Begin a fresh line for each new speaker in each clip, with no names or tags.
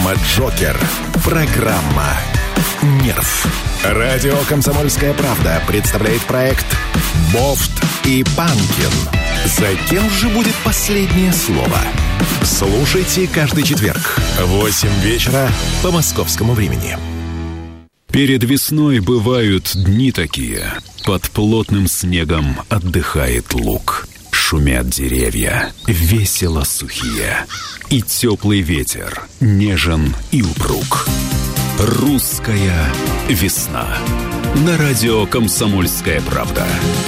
Программа «Джокер». Программа «Нерв». Радио «Комсомольская правда» представляет проект «Бофт и Панкин». За кем же будет последнее слово? Слушайте каждый четверг в 8 вечера по московскому времени.
Перед весной бывают дни такие. Под плотным снегом отдыхает луг. Шумят деревья, весело сухие. И теплый ветер нежен и упруг. Русская весна. На радио «Комсомольская правда».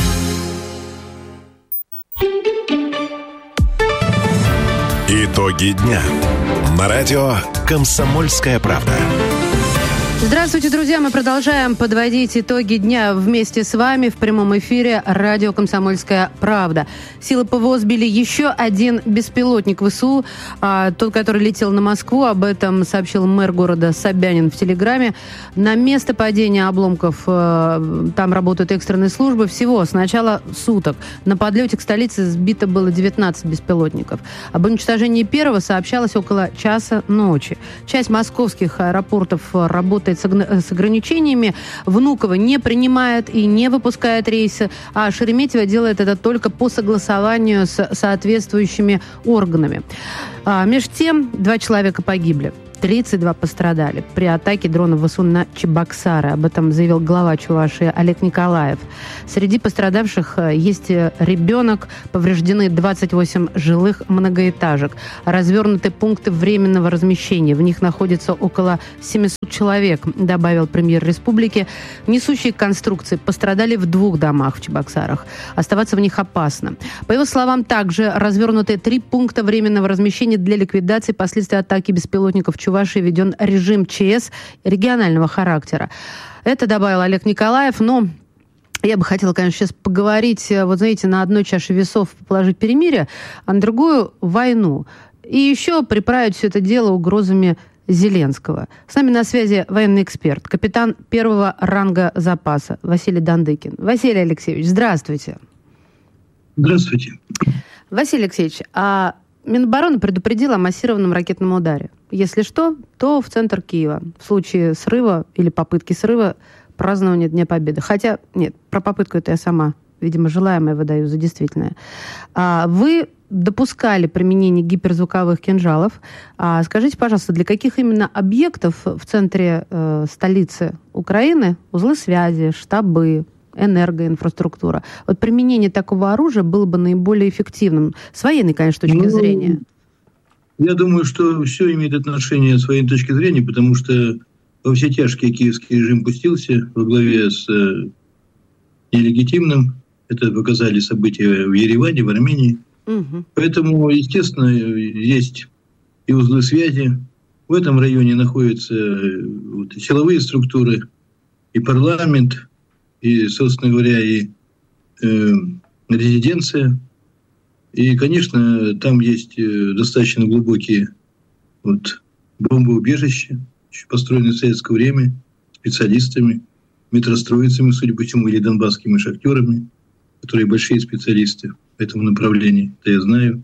Итоги дня. На радио «Комсомольская правда».
Здравствуйте, друзья! Мы продолжаем подводить итоги дня вместе с вами в прямом эфире радио «Комсомольская правда». Силы ПВО сбили еще один беспилотник ВСУ, тот, который летел на Москву. Об этом сообщил мэр города Собянин в Телеграме. На место падения обломков там работают экстренные службы. Всего с начала суток на подлете к столице сбито было 19 беспилотников. Об уничтожении первого сообщалось около часа ночи. Часть московских аэропортов работает с ограничениями. Внуково не принимает и не выпускает рейсы, а Шереметьево делает это только по согласованию с соответствующими органами. Между тем, 2 человека погибли. 32 пострадали при атаке дронов ВСУ на Чебоксары. Об этом заявил глава Чувашии Олег Николаев. Среди пострадавших есть ребенок. Повреждены 28 жилых многоэтажек. Развернуты пункты временного размещения. В них находится около 700 человек, добавил премьер республики. Несущие конструкции пострадали в 2 домах в Чебоксарах. Оставаться в них опасно. По его словам, также развернуты 3 пункта временного размещения для ликвидации последствий атаки беспилотников в Чувашии. Введен режим ЧС регионального характера. Это добавил Олег Николаев, но я бы хотела, конечно, сейчас поговорить, вот знаете, на одной чаше весов положить перемирие, а на другую – войну. И еще приправить все это дело угрозами Зеленского. С нами на связи военный эксперт, капитан 1-го ранга запаса Василий Дандыкин. Василий Алексеевич, здравствуйте.
Здравствуйте.
Василий Алексеевич, Минобороны предупредила о массированном ракетном ударе. Если что, то в центр Киева. В случае срыва или попытки срыва празднования Дня Победы. Хотя, нет, про попытку это я сама, видимо, желаемое выдаю за действительное. Вы допускали применение гиперзвуковых кинжалов. Скажите, пожалуйста, для каких именно объектов в центре столицы Украины, узлы связи, штабы, энергоинфраструктура, вот применение такого оружия было бы наиболее эффективным? С военной, конечно, точки зрения.
Я думаю, что все имеет отношение с военной точки зрения, потому что во все тяжкие киевский режим пустился во главе с нелегитимным. Это показали события в Ереване, в Армении. Угу. Поэтому, естественно, есть и узлы связи. В этом районе находятся силовые структуры, и парламент, и, собственно говоря, и резиденция. И, конечно, там есть достаточно глубокие бомбоубежища, еще построенные в советское время специалистами, метростроицами, судя по всему, или донбасскими шахтерами, которые большие специалисты в этом направлении. Это я знаю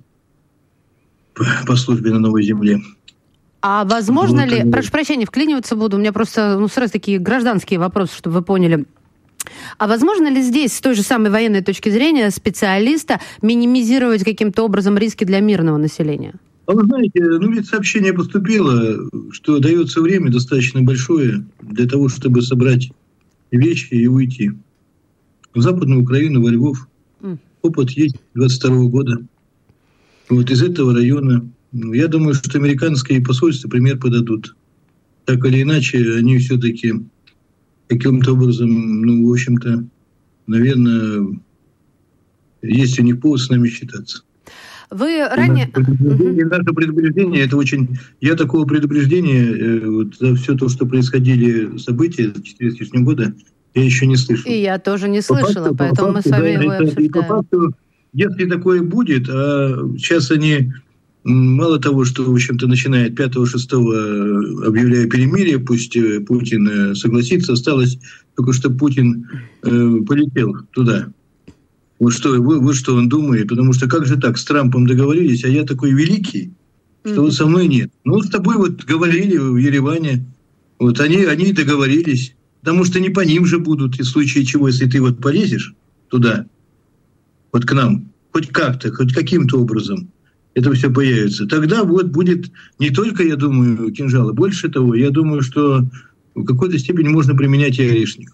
по службе на Новой Земле.
А возможно ли, прошу прощения, вклиниваться буду, у меня просто сразу такие гражданские вопросы, чтобы вы поняли. А возможно ли здесь, с той же самой военной точки зрения, специалиста минимизировать каким-то образом риски для мирного населения?
А вы знаете, ведь сообщение поступило, что дается время достаточно большое для того, чтобы собрать вещи и уйти. В Западную Украину, во Львов. Опыт есть 22 года. Из этого района. Я думаю, что американские посольства пример подадут. Так или иначе, они все-таки каким-то образом, в общем-то, наверное, есть у них повод с нами считаться.
Вы ранее...
Наше предупреждение, это очень... Я такого предупреждения за все то, что происходили события 4 с лишним года, я еще не слышал.
И я тоже не слышала, поэтому мы с вами его обсуждаем.
По факту, если такое будет, а сейчас они... Мало того, что, в общем-то, начиная от 5-6 объявляя перемирие, пусть Путин согласится, осталось только что Путин полетел туда. Вот что он думает, потому что как же так, с Трампом договорились, а я такой великий, что вот со мной нет. Ну, с тобой вот говорили в Ереване, вот они договорились, потому что не по ним же будут, в случае чего, если ты вот полезешь туда, вот к нам, хоть как-то, хоть каким-то образом это все появится, тогда вот будет не только, я думаю, кинжалы, больше того, я думаю, что в какой-то степени можно применять и орешник.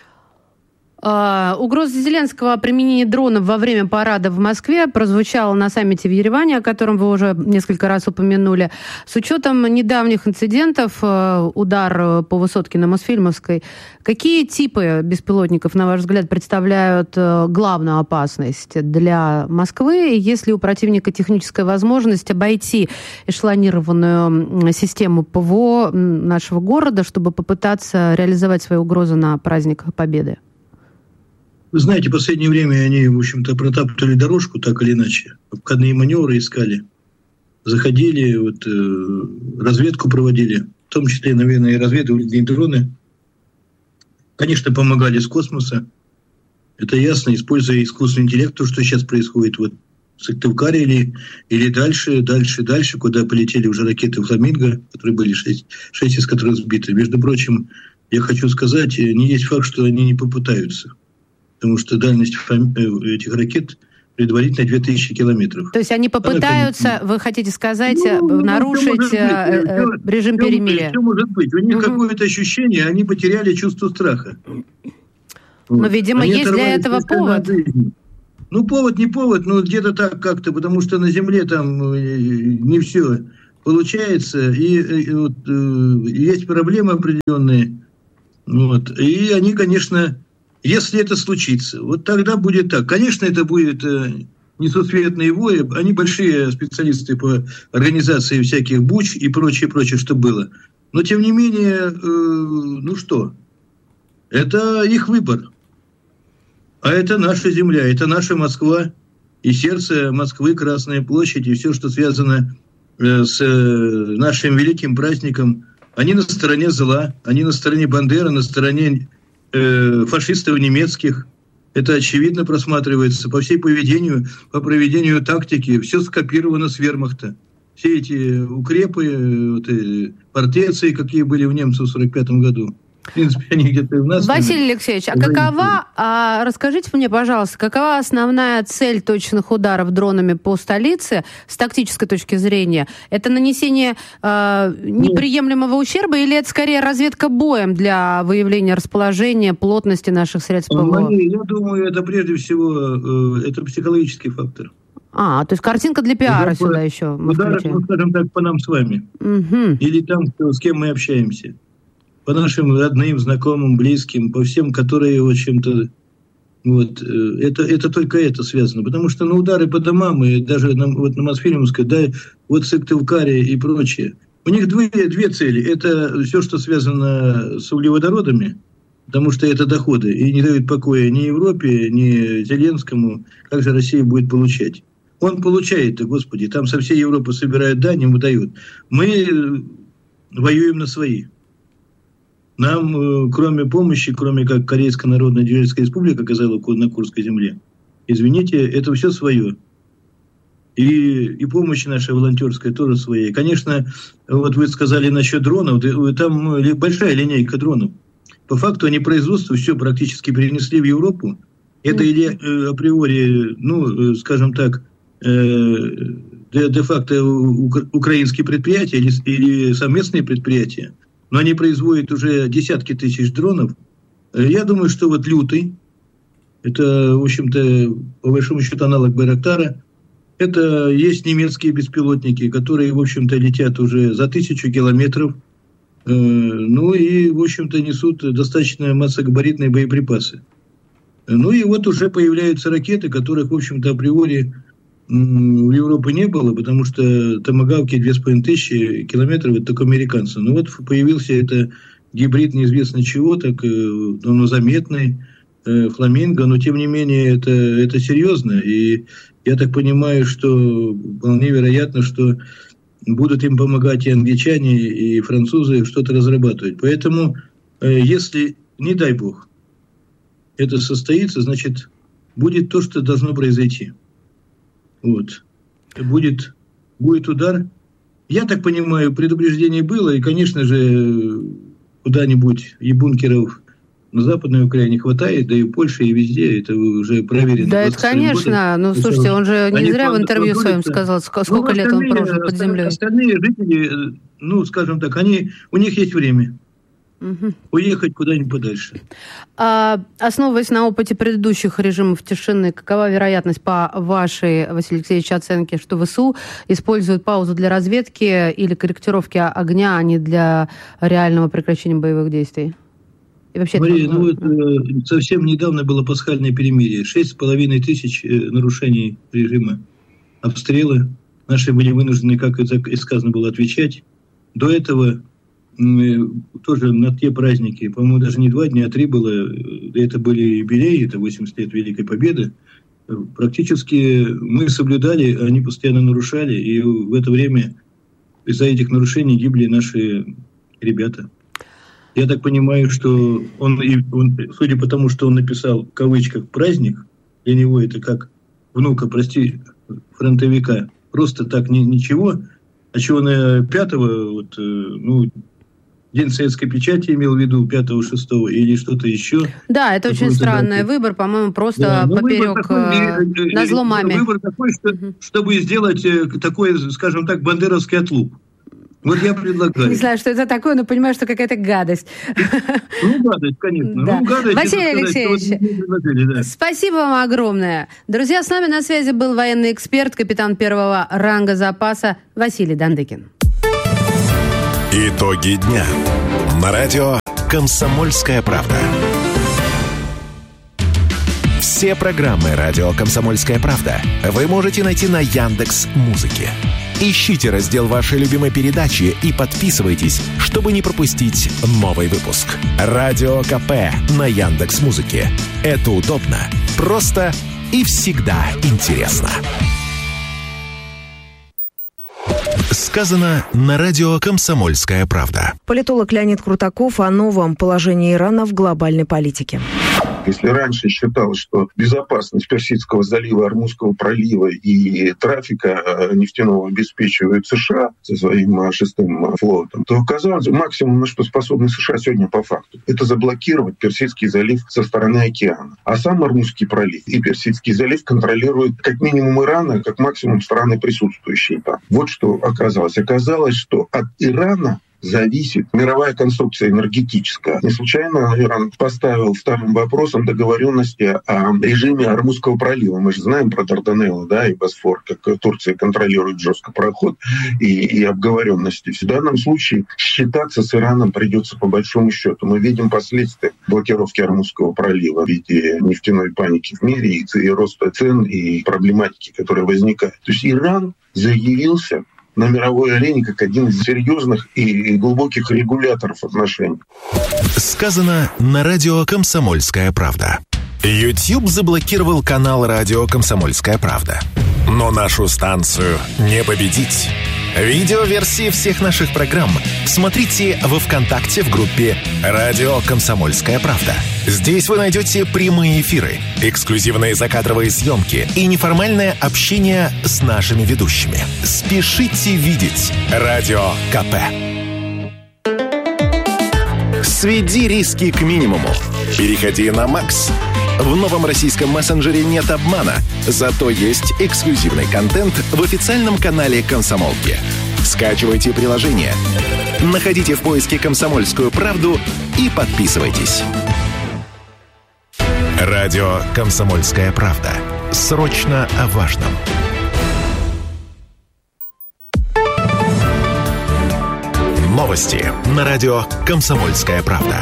Угроза Зеленского о применении дронов во время парада в Москве прозвучала на саммите в Ереване, о котором вы уже несколько раз упомянули. С учетом недавних инцидентов, удар по высотке на Мосфильмовской, какие типы беспилотников, на ваш взгляд, представляют главную опасность для Москвы? Есть ли у противника техническая возможность обойти эшелонированную систему ПВО нашего города, чтобы попытаться реализовать свои угрозы на праздник Победы?
Вы знаете, в последнее время они, в общем-то, протаптывали дорожку так или иначе. Обходные маневры искали. Заходили, вот, разведку проводили. В том числе, наверное, и разведывали дроны. Конечно, помогали с космоса. Это ясно, используя искусственный интеллект, то, что сейчас происходит вот в Сыктывкаре или дальше, куда полетели уже ракеты «Фламинго», которые были 6 из которых сбиты. Между прочим, я хочу сказать, не есть факт, что они не попытаются. Потому что дальность этих ракет предварительно 2000 километров.
То есть они попытаются, вы хотите сказать, нарушить режим перемирия?
Все может быть. У них какое-то ощущение, они потеряли чувство страха.
Но, видимо, есть для этого повод.
Ну, повод, не повод, но где-то так как-то, потому что на Земле там не все получается, и вот, есть проблемы определенные. Вот, и они, конечно... Если это случится, вот тогда будет так. Конечно, это будет несусветные вои. Они большие специалисты по организации всяких буч и прочее, что было. Но, тем не менее, ну что, это их выбор. А это наша земля, это наша Москва. И сердце Москвы, Красная площадь, и все, что связано с нашим великим праздником. Они на стороне зла, они на стороне Бандеры, на стороне... фашистов немецких. Это очевидно просматривается по по проведению тактики. Все скопировано с вермахта. Все эти укрепы, фортеции, какие были в немцев в 1945 году. В принципе, они где-то и у нас.
Василий Алексеевич, расскажите мне, пожалуйста, какова основная цель точных ударов дронами по столице с тактической точки зрения? Это нанесение неприемлемого ущерба или это скорее разведка боем для выявления расположения, плотности наших средств ПВО?
Я думаю, это прежде всего это психологический фактор.
То есть картинка для пиара сюда еще.
Удар, скажем так, по нам с вами.
Угу.
Или там, с кем мы общаемся. По нашим родным, знакомым, близким, по всем, которые, в общем-то, вот, это только это связано. Потому что на удары по домам, и даже на Мосфильмовской, да, вот Сыктывкаре и прочее, у них две цели. Это все, что связано с углеводородами, потому что это доходы, и не дают покоя ни Европе, ни Зеленскому. Как же Россия будет получать? Он получает-то, господи, там со всей Европы собирают дань, ему дают. Мы воюем на свои. Нам, кроме помощи, кроме как Корейская Народно-Демократическая Республика оказала на Курской земле, извините, это все свое. И помощь наша волонтерская тоже своя. Конечно, вот вы сказали насчет дронов, там большая линейка дронов. По факту они производство все практически перенесли в Европу. Это или априори, ну, скажем так, де-факто украинские предприятия или совместные предприятия. Но они производят уже десятки тысяч дронов. Я думаю, что вот Лютый, это, в общем-то, по большому счету аналог Байрактара, это есть немецкие беспилотники, которые, в общем-то, летят уже за 1000 километров, ну и, в общем-то, несут достаточно массогабаритные боеприпасы. Ну и вот уже появляются ракеты, которых, в общем-то, априори в Европе не было, потому что томагавки 2500 километров, это только американцы. Но вот появился это гибрид неизвестно чего, так давно заметный, Фламинго, но тем не менее это серьезно. И я так понимаю, что вполне вероятно, что будут им помогать и англичане, и французы что-то разрабатывать. Поэтому, если, не дай бог, это состоится, значит, будет то, что должно произойти. Вот. Будет удар, Я так понимаю, предупреждение было, и, конечно же, куда-нибудь и бункеров на Западной Украине хватает, да и в Польше, и везде, это уже проверено.
Да, это, конечно. Ну, слушайте, он же не зря в интервью своем сказал, сколько лет он прожил под землей.
Остальные жители, ну, скажем так, у них есть время. Уехать куда-нибудь подальше.
Основываясь на опыте предыдущих режимов тишины, какова вероятность, по вашей, Василий Алексеевич, оценке, что ВСУ используют паузу для разведки или корректировки огня, а не для реального прекращения боевых действий? И вообще
Мария, совсем недавно было пасхальное перемирие. 6500 нарушений режима. Обстрелы. Наши были вынуждены, как и сказано было, отвечать. До этого тоже на те праздники, по-моему, даже не 2 дня, а 3 было. Это были юбилеи, это 80 лет Великой Победы. Практически мы соблюдали, они постоянно нарушали. И в это время из-за этих нарушений гибли наши ребята. Я так понимаю, что он, судя по тому, что он написал в кавычках «праздник», для него это как внука, фронтовика, просто так ничего, а чего на 5-го, День советской печати имел в виду, 5-6 или что-то еще.
Да, это очень странный выбор, по-моему, просто поперек назло маме.
Выбор такой, чтобы сделать такой, скажем так, бандеровский отлуп. Вот я предлагаю.
Не знаю, что это такое, но понимаю, что какая-то гадость.
Гадость, конечно.
Да.
Гадость,
Василий Алексеевич, спасибо вам огромное. Друзья, с нами на связи был военный эксперт, капитан 1-го ранга запаса Василий Дандыкин.
Итоги дня. На радио «Комсомольская правда». Все программы радио «Комсомольская правда» вы можете найти на Яндекс.Музыке. Ищите раздел вашей любимой передачи и подписывайтесь, чтобы не пропустить новый выпуск. Радио КП на Яндекс.Музыке. Это удобно, просто и всегда интересно. Сказано на радио «Комсомольская правда».
Политолог Леонид Крутаков о новом положении Ирана в глобальной политике.
Если раньше считалось, что безопасность Персидского залива, Ормузского пролива и трафика нефтяного обеспечивает США со своим 6-м флотом, то казалось, максимум, на что способны США сегодня по факту, это заблокировать Персидский залив со стороны океана. А сам Ормузский пролив и Персидский залив контролируют как минимум Иран, а как максимум страны, присутствующие там. Вот что оказалось. Оказалось, что от Ирана зависит мировая конструкция энергетическая. Не случайно Иран поставил вторым вопросом договоренности о режиме Ормузского пролива. Мы же знаем про Дарданеллы, да, и Босфор, как Турция контролирует жестко проход и обговоренности. В данном случае считаться с Ираном придется по большому счету. Мы видим последствия блокировки Ормузского пролива в виде нефтяной паники в мире и роста цен и проблематики, которая возникает. То есть Иран заявился на мировой арене как один из серьезных и глубоких регуляторов отношений.
Сказано на радио «Комсомольская правда». YouTube заблокировал канал радио «Комсомольская правда». Но нашу станцию не победить. Видеоверсии всех наших программ смотрите во ВКонтакте в группе «Радио Комсомольская правда». Здесь вы найдете прямые эфиры, эксклюзивные закадровые съемки и неформальное общение с нашими ведущими. Спешите видеть Радио КП. Сведи риски к минимуму. Переходи на Макс. В новом российском мессенджере нет обмана, зато есть эксклюзивный контент в официальном канале «Комсомолки». Скачивайте приложение, находите в поиске «Комсомольскую правду» и подписывайтесь. Радио «Комсомольская правда». Срочно о важном. Новости на радио «Комсомольская правда».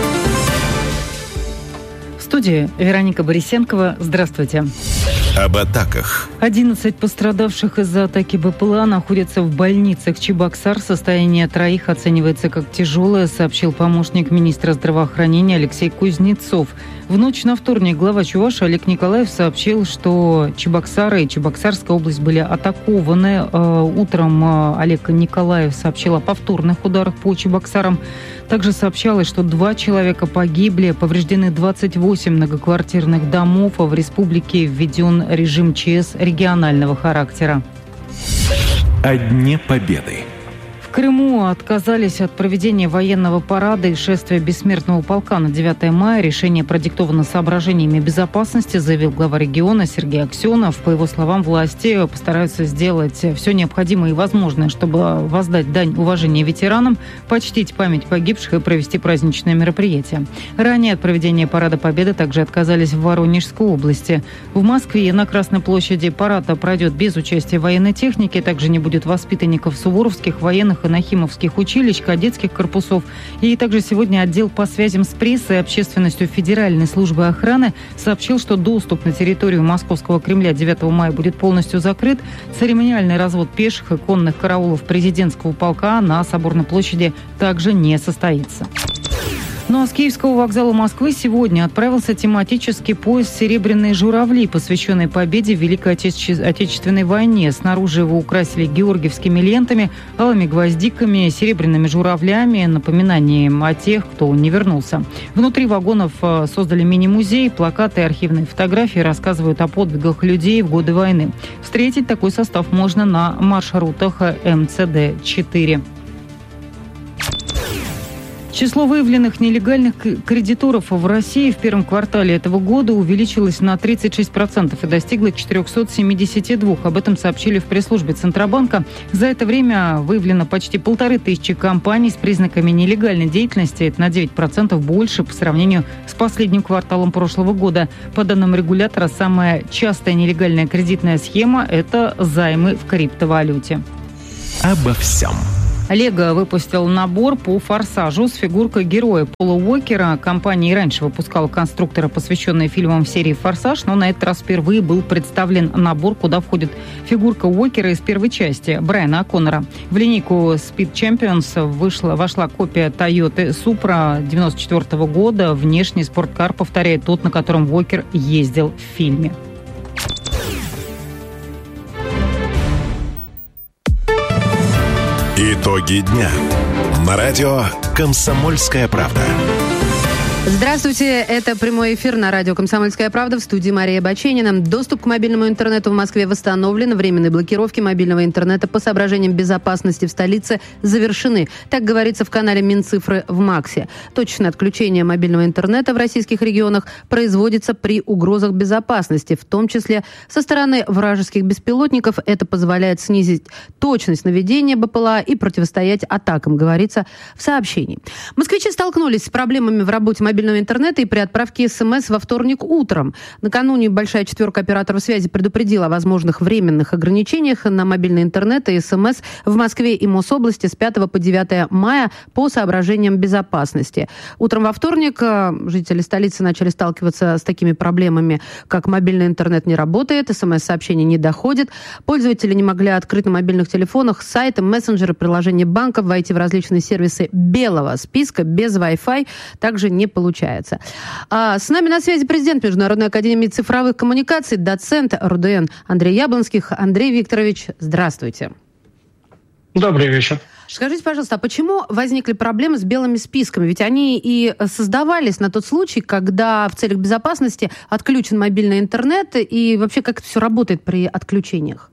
В студии Вероника Борисенкова. Здравствуйте.
Об атаках.
11 пострадавших из-за атаки БПЛА находятся в больницах Чебоксар. Состояние 3 оценивается как тяжелое, сообщил помощник министра здравоохранения Алексей Кузнецов. В ночь на вторник глава Чувашии Олег Николаев сообщил, что Чебоксары и Чебоксарская область были атакованы. Утром Олег Николаев сообщил о повторных ударах по Чебоксарам. Также сообщалось, что 2 человека погибли, повреждены 28 многоквартирных домов, а в республике введен режим ЧС регионального характера.
о Дне Победы.
В Крыму отказались от проведения военного парада и шествия Бессмертного полка на 9 мая. Решение продиктовано соображениями безопасности, заявил глава региона Сергей Аксенов. По его словам, власти постараются сделать все необходимое и возможное, чтобы воздать дань уважения ветеранам, почтить память погибших и провести праздничное мероприятие. Ранее от проведения Парада Победы также отказались в Воронежской области. В Москве на Красной площади парад пройдет без участия военной техники. Также не будет воспитанников суворовских, военных и нахимовских училищ, кадетских корпусов. И также сегодня отдел по связям с прессой и общественностью Федеральной службы охраны сообщил, что доступ на территорию Московского Кремля 9 мая будет полностью закрыт. Церемониальный развод пеших и конных караулов президентского полка на Соборной площади также не состоится. Ну а с Киевского вокзала Москвы сегодня отправился тематический поезд «Серебряные журавли», посвященный победе в Великой Отечественной войне. Снаружи его украсили георгиевскими лентами, алыми гвоздиками, серебряными журавлями, напоминанием о тех, кто не вернулся. Внутри вагонов создали мини-музей, плакаты и архивные фотографии рассказывают о подвигах людей в годы войны. Встретить такой состав можно на маршрутах МЦД-4. Число выявленных нелегальных кредиторов в России в первом квартале этого года увеличилось на 36% и достигло 472. Об этом сообщили в пресс-службе Центробанка. За это время выявлено почти 1500 компаний с признаками нелегальной деятельности. Это на 9% больше по сравнению с последним кварталом прошлого года. По данным регулятора, самая частая нелегальная кредитная схема – это займы в криптовалюте.
Обо всем.
Лего выпустил набор по «Форсажу» с фигуркой героя Пола Уокера. Компания и раньше выпускала конструкторы, посвященные фильмам серии «Форсаж», но на этот раз впервые был представлен набор, куда входит фигурка Уокера из первой части Брайана О'Коннора. В линейку Speed Champions вошла копия Toyota Supra 1994 года. Внешний спорткар повторяет тот, на котором Уокер ездил в фильме.
Итоги дня. На радио «Комсомольская правда».
Здравствуйте, это прямой эфир на радио «Комсомольская правда», в студии Мария Баченина. Доступ к мобильному интернету в Москве восстановлен. Временные блокировки мобильного интернета по соображениям безопасности в столице завершены. Так говорится в канале Минцифры в МАКСе. Точное отключение мобильного интернета в российских регионах производится при угрозах безопасности, в том числе со стороны вражеских беспилотников. Это позволяет снизить точность наведения БПЛА и противостоять атакам, говорится в сообщении. Москвичи столкнулись с проблемами в работе мобильного интернета и при отправке СМС во вторник утром. Накануне большая четверка операторов связи предупредила о возможных временных ограничениях на мобильный интернет и СМС в Москве и Мособласти с 5 по 9 мая по соображениям безопасности. Утром во вторник жители столицы начали сталкиваться с такими проблемами, как мобильный интернет не работает, СМС-сообщения не доходят, пользователи не могли открыть на мобильных телефонах сайты, мессенджеры, приложения банков, войти в различные сервисы белого списка без Wi-Fi также не получается. С нами на связи президент Международной академии цифровых коммуникаций, доцент РУДН Андрей Яблонских. Андрей Викторович, здравствуйте.
Добрый вечер.
Скажите, пожалуйста, а почему возникли проблемы с белыми списками? Ведь они и создавались на тот случай, когда в целях безопасности отключен мобильный интернет, и вообще как это все работает при отключениях?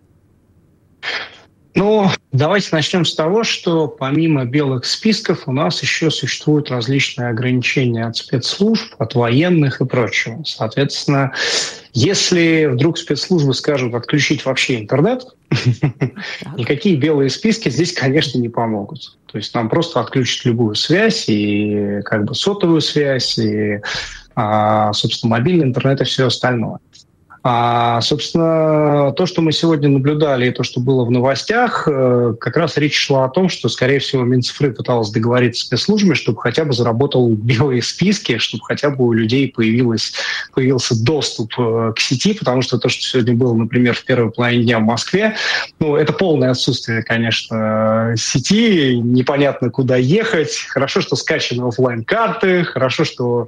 Ну, давайте начнем с того, что помимо белых списков у нас еще существуют различные ограничения от спецслужб, от военных и прочего. Соответственно, если вдруг спецслужбы скажут отключить вообще интернет, никакие белые списки здесь, конечно, не помогут. То есть нам просто отключат любую связь, и как бы сотовую связь, и, собственно, мобильный интернет и все остальное. Собственно, то, что мы сегодня наблюдали, и то, что было в новостях, как раз речь шла о том, что, скорее всего, Минцифры пыталась договориться с спецслужбами, чтобы хотя бы заработал белые списки, чтобы хотя бы у людей появился доступ к сети, потому что то, что сегодня было, например, в первой половине дня в Москве, ну, это полное отсутствие, конечно, сети, непонятно, куда ехать. Хорошо, что скачаны офлайн-карты, хорошо, что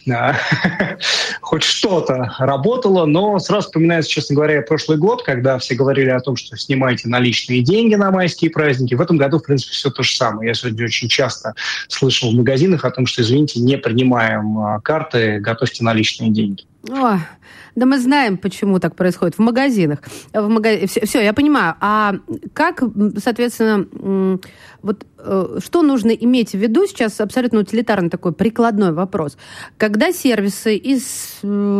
хоть что-то работало, но сразу вспоминается, честно говоря, прошлый год, когда все говорили о том, что снимайте наличные деньги на майские праздники. В этом году, в принципе, все то же самое. Я сегодня очень часто слышал в магазинах о том, что, извините, не принимаем карты, готовьте наличные деньги.
О, да мы знаем, почему так происходит в магазинах. Все, я понимаю. А как, соответственно, вот что нужно иметь в виду сейчас, абсолютно утилитарный такой прикладной вопрос, когда сервисы из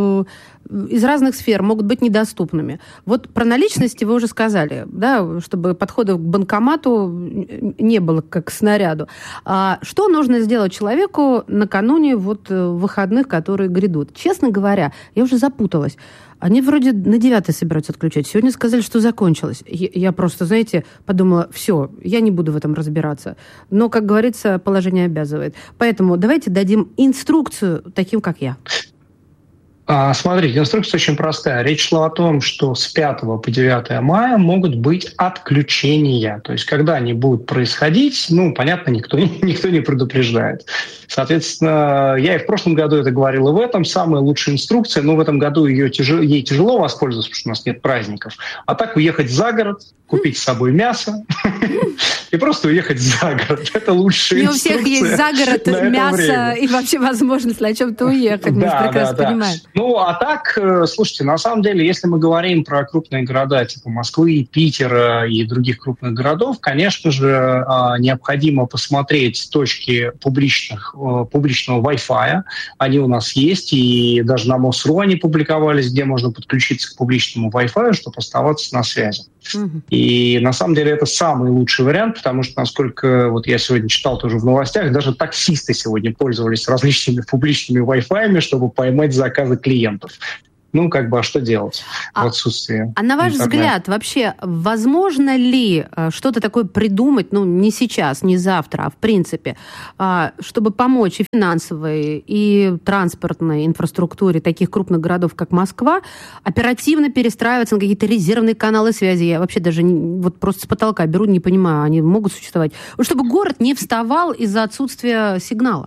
разных сфер могут быть недоступными. Вот про наличности вы уже сказали, да, чтобы подходов к банкомату не было как к снаряду. А что нужно сделать человеку накануне вот выходных, которые грядут? Честно говоря, я уже запуталась. Они вроде на 9 собираются отключать. Сегодня сказали, что закончилось. Я просто, знаете, подумала, все, я не буду в этом разбираться. Но, как говорится, положение обязывает. Поэтому давайте дадим инструкцию таким, как я.
Смотрите, инструкция очень простая. Речь шла о том, что с 5 по 9 мая могут быть отключения. То есть, когда они будут происходить, понятно, никто не предупреждает. Соответственно, я и в прошлом году это говорил, и в этом самая лучшая инструкция, но в этом году ей тяжело воспользоваться, потому что у нас нет праздников. А так уехать за город, купить с собой мясо и просто уехать за город. Это лучшая инструкция.
Не у всех есть за город мясо и вообще возможность на чем-то уехать. Мы прекрасно понимаем.
А так, слушайте, на самом деле, если мы говорим про крупные города типа Москвы, Питера и других крупных городов, конечно же, необходимо посмотреть точки публичного Wi-Fi. Они у нас есть, и даже на МОСРУ они публиковались, где можно подключиться к публичному Wi-Fi, чтобы оставаться на связи. И на самом деле это самый лучший вариант, потому что, насколько вот я сегодня читал тоже в новостях, даже таксисты сегодня пользовались различными публичными Wi-Fi, чтобы поймать заказы клиентов. А что делать в отсутствии
А на ваш взгляд, вообще, возможно ли что-то такое придумать, не сейчас, не завтра, а в принципе, чтобы помочь и финансовой, и транспортной инфраструктуре таких крупных городов, как Москва, оперативно перестраиваться на какие-то резервные каналы связи? Я вообще даже просто с потолка беру, не понимаю, они могут существовать. Чтобы город не вставал из-за отсутствия сигнала.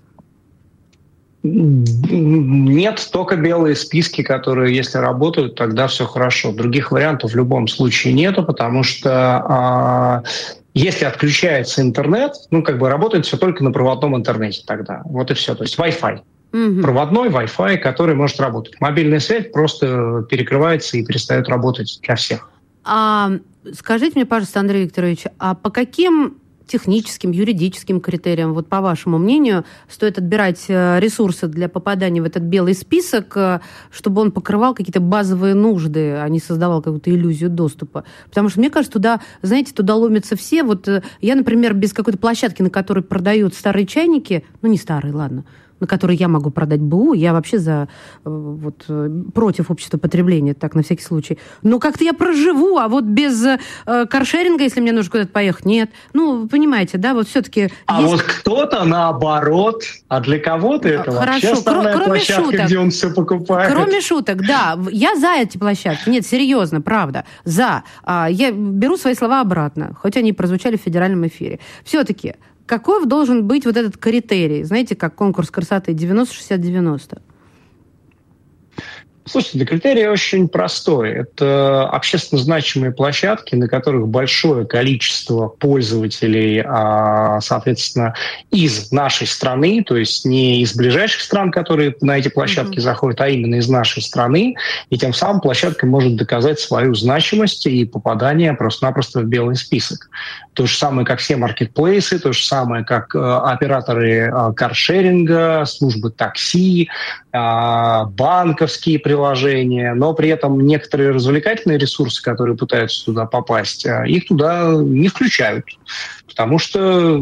Нет, только белые списки, которые, если работают, тогда все хорошо. Других вариантов в любом случае нету, потому что если отключается интернет, работает все только на проводном интернете тогда. Вот и все. То есть Wi-Fi. Проводной Wi-Fi, который может работать. Мобильная связь просто перекрывается и перестает работать для всех.
Скажите мне, пожалуйста, Андрей Викторович, а по каким техническим, юридическим критериям, по вашему мнению, стоит отбирать ресурсы для попадания в этот белый список, чтобы он покрывал какие-то базовые нужды, а не создавал какую-то иллюзию доступа? Потому что, мне кажется, туда ломятся все. Я, например, без какой-то площадки, на которой продают старые чайники, не старые, ладно, на которые я могу продать БУ, я вообще против общества потребления, так, на всякий случай. Но как-то я проживу, а без каршеринга, если мне нужно куда-то поехать, нет. Вы понимаете, да, все-таки...
есть... кто-то наоборот, а для кого-то это вообще основная площадка, шуток, где он все покупает.
Кроме шуток, да. Я за эти площадки. Нет, серьезно, правда, за. Я беру свои слова обратно, хоть они прозвучали в федеральном эфире. Все-таки каков должен быть этот критерий? Знаете, как конкурс красоты 90-60-90?
Слушайте, критерий очень простой. Это общественно значимые площадки, на которых большое количество пользователей, соответственно, из нашей страны, то есть не из ближайших стран, которые на эти площадки заходят, а именно из нашей страны. И тем самым площадка может доказать свою значимость и попадание просто-напросто в белый список. То же самое, как все маркетплейсы, то же самое, как операторы каршеринга, службы такси, банковские приложения, но при этом некоторые развлекательные ресурсы, которые пытаются туда попасть, их туда не включают, потому что.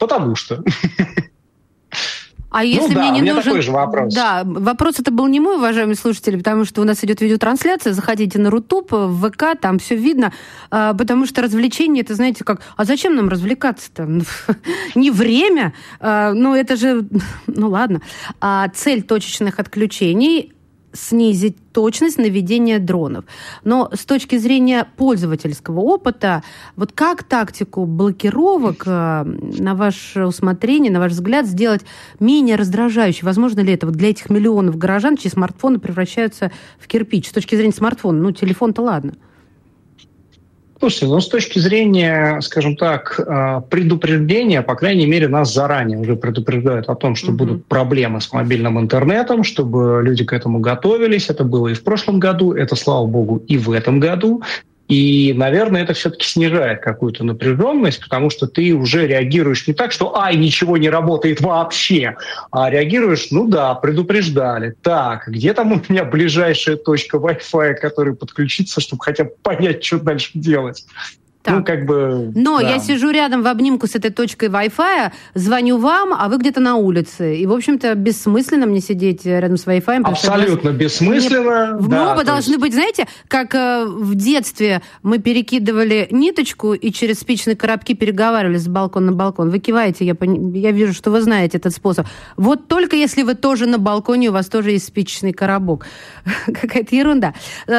А если мне не нужен...
такой же вопрос.
Да, вопрос это был не мой, уважаемые слушатели, потому что у нас идет видеотрансляция, заходите на Рутуб, в ВК, там все видно, потому что развлечение, это, знаете, как... А зачем нам развлекаться-то? Не время, это же... ладно. Цель точечных отключений — снизить точность наведения дронов. Но с точки зрения пользовательского опыта, как тактику блокировок на ваше усмотрение, на ваш взгляд, сделать менее раздражающей? Возможно ли это для этих миллионов горожан, чьи смартфоны превращаются в кирпич? С точки зрения смартфона, телефон-то ладно.
Слушайте, с точки зрения, скажем так, предупреждения, по крайней мере, нас заранее уже предупреждают о том, что будут проблемы с мобильным интернетом, чтобы люди к этому готовились. Это было и в прошлом году, это, слава богу, и в этом году. И, наверное, это все-таки снижает какую-то напряженность, потому что ты уже реагируешь не так, что ничего не работает вообще, а реагируешь, предупреждали. Так, где там у меня ближайшая точка Wi-Fi, к которой подключиться, чтобы хотя бы понять, что дальше делать?
Так. Но я сижу рядом в обнимку с этой точкой Wi-Fi, звоню вам, а вы где-то на улице. И, в общем-то, бессмысленно мне сидеть рядом с Wi-Fi.
Абсолютно бессмысленно.
Мы оба должны быть, знаете, как в детстве мы перекидывали ниточку и через спичные коробки переговаривались с балкона на балкон. Вы киваете, я вижу, что вы знаете этот способ. Вот только если вы тоже на балконе, у вас тоже есть спичечный коробок. Какая-то ерунда.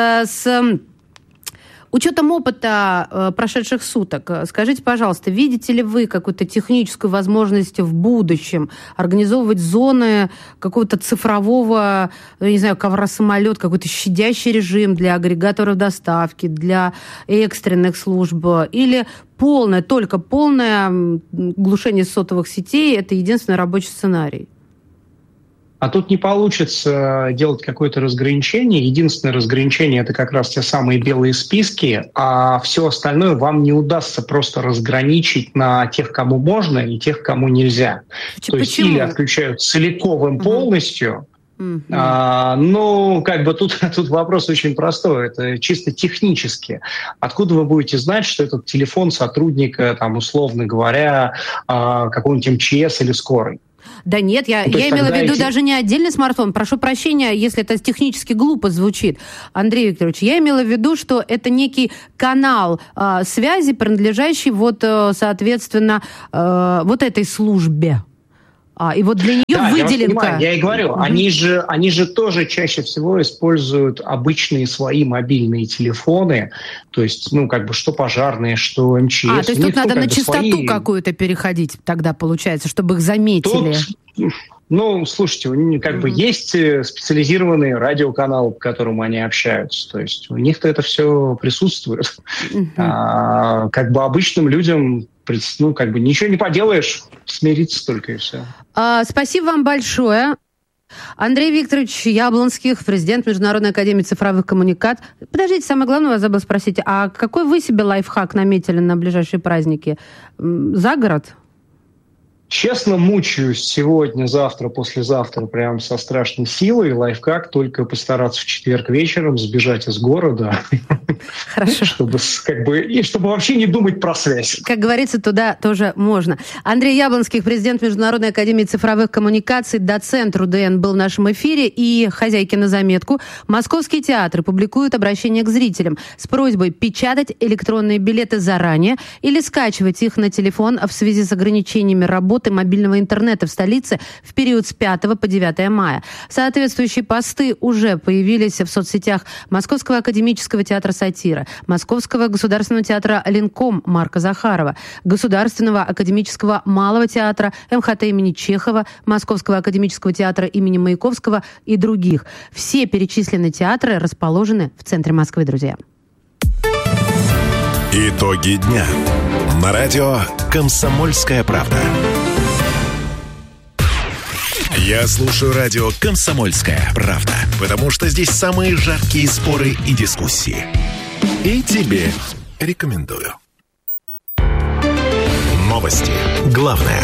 Учетом опыта прошедших суток, скажите, пожалуйста, видите ли вы какую-то техническую возможность в будущем организовывать зоны какого-то цифрового, ковра-самолет, какой-то щадящий режим для агрегаторов доставки, для экстренных служб, или только полное глушение сотовых сетей – это единственный рабочий сценарий?
А тут не получится делать какое-то разграничение. Единственное разграничение – это как раз те самые белые списки, а все остальное вам не удастся просто разграничить на тех, кому можно, и тех, кому нельзя. То есть или отключают целиком полностью, тут вопрос очень простой. Это чисто технически. Откуда вы будете знать, что этот телефон сотрудника, условно говоря, какого-нибудь МЧС или скорой?
Да нет, я имела в виду даже не отдельный смартфон. Прошу прощения, если это технически глупо звучит, Андрей Викторович. Я имела в виду, что это некий канал связи, принадлежащий соответственно, этой службе. И вот для нее выделенка.
Я и говорю, они же тоже чаще всего используют обычные свои мобильные телефоны, то есть, что пожарные, что МЧС.
То есть тут надо на частоту какую-то переходить тогда, получается, чтобы их заметили.
Слушайте, есть специализированные радиоканалы, по которым они общаются. То есть у них-то это все присутствует. Обычным людям ничего не поделаешь, смириться только и все.
Спасибо вам большое. Андрей Викторович Яблонских, президент Международной академии цифровых коммуникаций. Подождите, самое главное, вас забыл спросить. А какой вы себе лайфхак наметили на ближайшие праздники? За город?
Честно, мучаюсь сегодня, завтра, послезавтра прям со страшной силой. Лайфхак только постараться в четверг вечером сбежать из города.
Хорошо.
Чтобы вообще не думать про связь.
Как говорится, туда тоже можно. Андрей Яблонских, президент Международной академии цифровых коммуникаций, доцент РУДН, был в нашем эфире. И, хозяйки на заметку, московские театры публикуют обращение к зрителям с просьбой печатать электронные билеты заранее или скачивать их на телефон в связи с ограничениями работы мобильного интернета в столице в период с 5 по 9 мая. Соответствующие посты уже появились в соцсетях Московского академического театра «Сатира», Московского государственного театра «Ленком» Марка Захарова, Государственного академического малого театра МХТ имени Чехова, Московского академического театра имени Маяковского и других. Все перечисленные театры расположены в центре Москвы, друзья.
Итоги дня. На радио «Комсомольская правда». Я слушаю радио «Комсомольская правда», потому что здесь самые жаркие споры и дискуссии. И тебе рекомендую. Новости. Главное.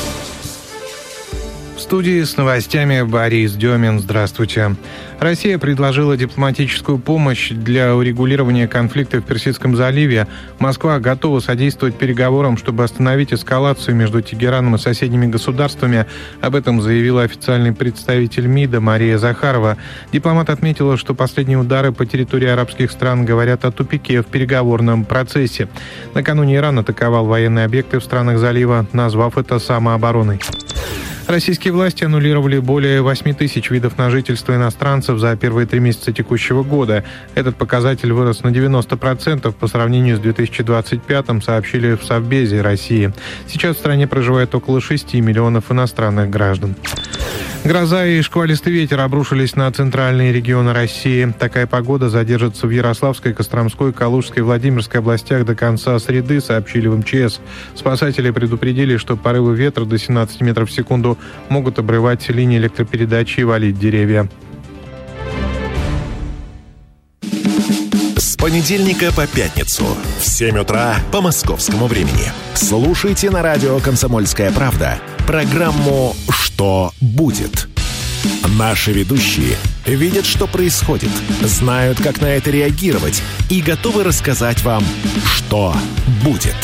В студии с новостями Борис Демин. Здравствуйте. Россия предложила дипломатическую помощь для урегулирования конфликта в Персидском заливе. Москва готова содействовать переговорам, чтобы остановить эскалацию между Тегераном и соседними государствами. Об этом заявила официальный представитель МИДа Мария Захарова. Дипломат отметила, что последние удары по территории арабских стран говорят о тупике в переговорном процессе. Накануне Иран атаковал военные объекты в странах залива, назвав это самообороной. Российские власти аннулировали более 8 тысяч видов на жительство иностранцев за первые 3 месяца текущего года. Этот показатель вырос на 90% по сравнению с 2025-м, сообщили в Совбезе России. Сейчас в стране проживает около 6 миллионов иностранных граждан. Гроза и шквалистый ветер обрушились на центральные регионы России. Такая погода задержится в Ярославской, Костромской, Калужской и Владимирской областях до конца среды, сообщили в МЧС. Спасатели предупредили, что порывы ветра до 17 метров в секунду могут обрывать линии электропередачи и валить деревья.
С понедельника по пятницу в 7 утра по московскому времени. Слушайте на радио «Комсомольская правда» программу «Что будет?». Наши ведущие видят, что происходит, знают, как на это реагировать и готовы рассказать вам, что будет.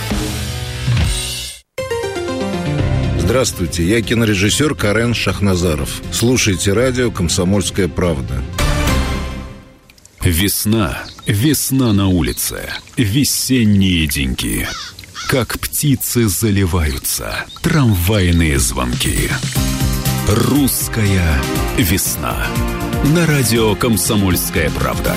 Здравствуйте, я кинорежиссер Карен Шахназаров. Слушайте радио «Комсомольская правда».
Весна, весна на улице, весенние деньки. Как птицы заливаются трамвайные звонки. Русская весна. На радио «Комсомольская правда».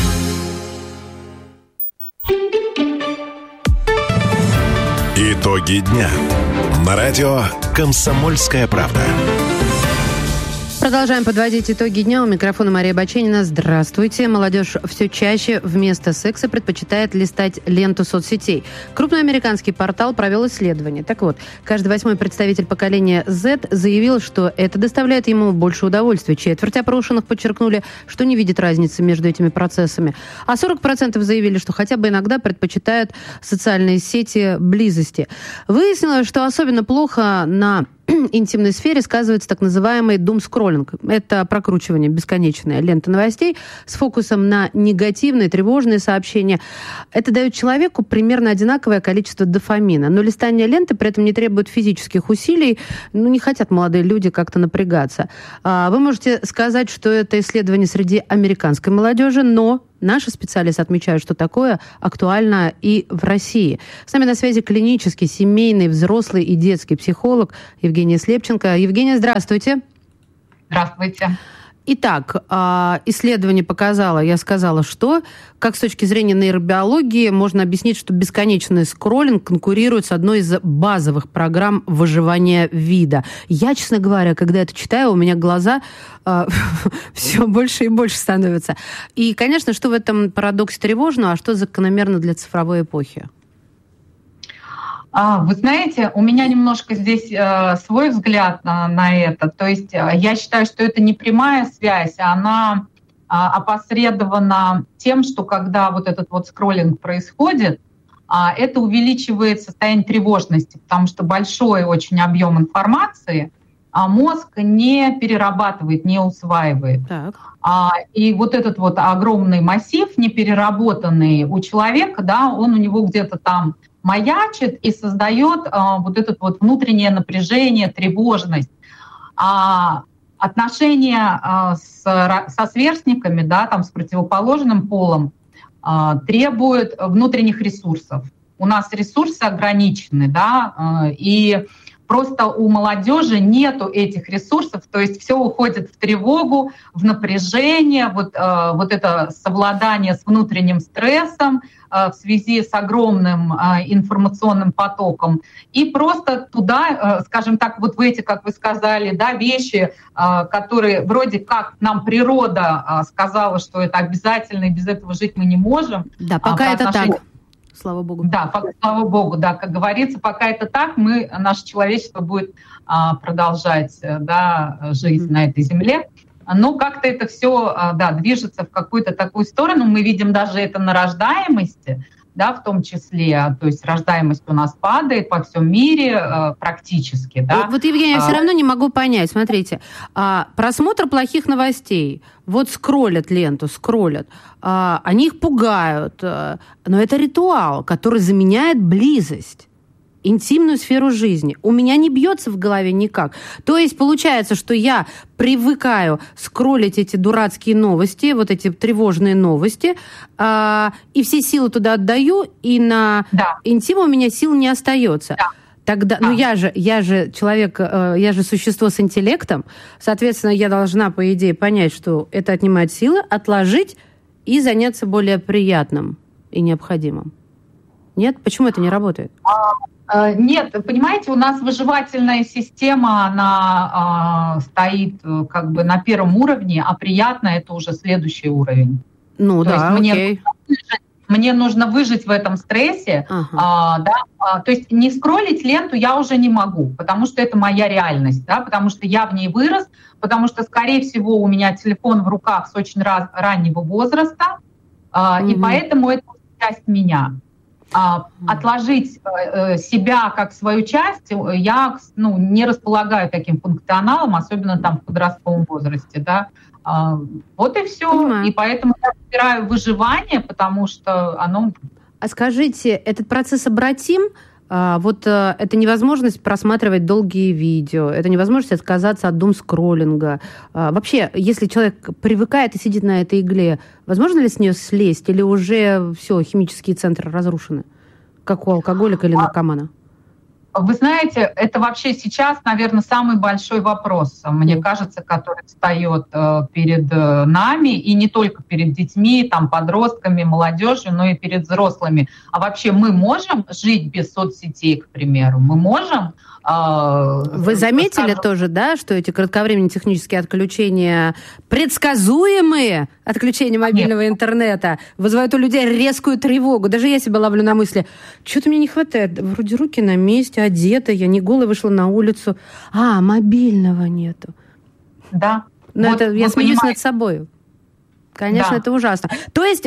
Итоги дня. На радио «Комсомольская правда».
Продолжаем подводить итоги дня. У микрофона Мария Баченина. Здравствуйте. Молодежь все чаще вместо секса предпочитает листать ленту соцсетей. Крупный американский портал провел исследование. Так вот, каждый 8-й представитель поколения Z заявил, что это доставляет ему больше удовольствия. Четверть опрошенных подчеркнули, что не видят разницы между этими процессами. А 40% заявили, что хотя бы иногда предпочитают социальные сети близости. Выяснилось, что особенно плохо на интимной сфере сказывается так называемый думскроллинг. Это прокручивание бесконечной ленты новостей с фокусом на негативные, тревожные сообщения. Это дает человеку примерно одинаковое количество дофамина. Но листание ленты при этом не требует физических усилий. Не хотят молодые люди как-то напрягаться. Вы можете сказать, что это исследование среди американской молодежи, но наши специалисты отмечают, что такое актуально и в России. С нами на связи клинический, семейный, взрослый и детский психолог Евгения Слепченко. Евгения, здравствуйте.
Здравствуйте.
Итак, исследование показало, я сказала, что, как с точки зрения нейробиологии, можно объяснить, что бесконечный скроллинг конкурирует с одной из базовых программ выживания вида. Я, честно говоря, когда это читаю, у меня глаза все больше и больше становятся. И, конечно, что в этом парадоксе тревожного, а что закономерно для цифровой эпохи?
Вы знаете, у меня немножко здесь свой взгляд на это. То есть я считаю, что это не прямая связь, а она опосредована тем, что когда вот этот вот скроллинг происходит, это увеличивает состояние тревожности, потому что большой очень объем информации мозг не перерабатывает, не усваивает.
Так.
И вот этот вот огромный массив, непереработанный у человека, да, он у него где-то там маячит и создает вот это вот внутреннее напряжение, тревожность. Отношения со сверстниками, да, там, с противоположным полом требуют внутренних ресурсов. У нас ресурсы ограничены, да, и просто у молодежи нету этих ресурсов, то есть все уходит в тревогу, в напряжение, вот это совладание с внутренним стрессом в связи с огромным информационным потоком. И просто туда, скажем так, вот в эти, как вы сказали, да, вещи, которые вроде как нам природа сказала, что это обязательно, и без этого жить мы не можем.
Да, пока это так. Слава богу.
Да, слава богу, да, как говорится, пока это так, наше человечество будет продолжать, да, жизнь на этой земле. Но как-то это все, да, движется в какую-то такую сторону. Мы видим даже это на рождаемости, да, в том числе. То есть рождаемость у нас падает по всем мире практически. Да.
Вот, Евгения, я все равно не могу понять. Смотрите, просмотр плохих новостей. Вот скроллят ленту, они их пугают. Но это ритуал, который заменяет близость, интимную сферу жизни. У меня не бьется в голове никак. То есть получается, что я привыкаю скроллить эти дурацкие новости, вот эти тревожные новости, и все силы туда отдаю, и на интим у меня сил не остается. Да. Тогда, ну я же человек, я же существо с интеллектом, соответственно, я должна, по идее, понять, что это отнимает силы, отложить и заняться более приятным и необходимым. Нет? Почему это не работает?
Нет, понимаете, у нас выживательная система, она стоит как бы на первом уровне, а приятно это уже следующий уровень.
Ну,
то
да,
есть
окей.
Мне нужно выжить в этом стрессе, то есть не скроллить ленту я уже не могу, потому что это моя реальность, да, потому что я в ней вырос, потому что, скорее всего, у меня телефон в руках с очень раннего возраста, и поэтому это часть меня. Отложить себя как свою часть я не располагаю таким функционалом, особенно там в подростковом возрасте, да. Вот и все. Понимаю. И поэтому я выбираю выживание, потому что оно...
А скажите, этот процесс обратим? Это невозможность просматривать долгие видео, это невозможность отказаться от думскроллинга. Вообще, если человек привыкает и сидит на этой игле, возможно ли с нее слезть или уже все, химические центры разрушены, как у алкоголика или наркомана?
Вы знаете, это вообще сейчас, наверное, самый большой вопрос, мне кажется, который встает перед нами, и не только перед детьми, там, подростками, молодежью, но и перед взрослыми. А вообще мы можем жить без соцсетей, к примеру? Мы можем...
Вы заметили тоже, да, что эти кратковременные технические отключения, предсказуемые отключения мобильного интернета, вызывают у людей резкую тревогу. Даже я себя ловлю на мысли, что-то мне не хватает. Вроде руки на месте, одета, я не голая вышла на улицу. Мобильного нету.
Да.
Но я смеюсь над собой. Конечно, это ужасно. То есть